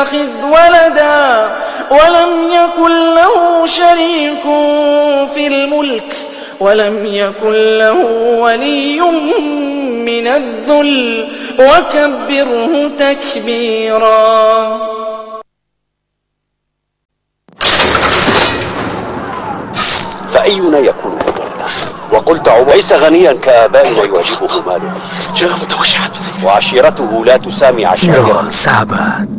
يتخذ ولدا ولم يكن له شريك في الملك ولم يكن له ولي من الذل وكبره تكبيرا. فأينا يكون مضلا؟ وقلت ليس غنيا كآبائنا يواجهه ماله، وعشيرته لا تسامي عشيرته.